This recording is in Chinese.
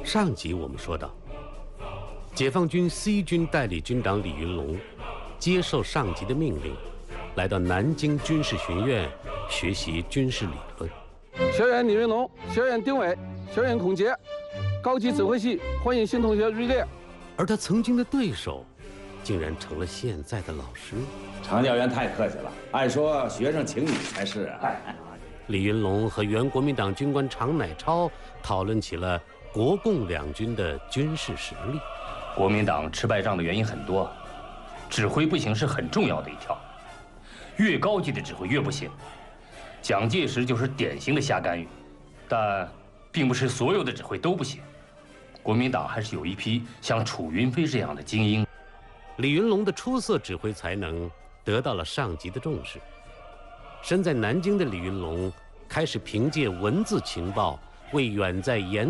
上集我们说到，解放军 C 军代理军长李云龙接受上级的命令，来到南京军事学院学习军事理论。 学员李云龙，学员丁伟，学员孔杰，高级指挥系欢迎新同学入列。 而他曾经的对手，竟然成了现在的老师。 常教员太客气了，按说学生请你才是啊。 李云龙和原国民党军官常乃超讨论起了国共两军的军事实力。 国民党吃败仗的原因很多，指挥不行是很重要的一条。越高级的指挥越不行。蒋介石就是典型的瞎干预，但并不是所有的指挥都不行。国民党还是有一批像楚云飞这样的精英。 李云龙的出色指挥才能得到了上级的重视。身在南京的李云龙开始凭借文字情报为远在延